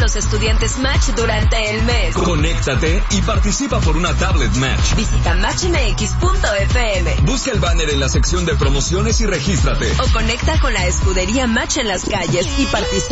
los estudiantes Match durante el mes. Conéctate y participa por una tablet Match. Visita matchmx.fm. Busca el banner en la sección de promociones y regístrate. O conecta con la escudería Match en las calles y participa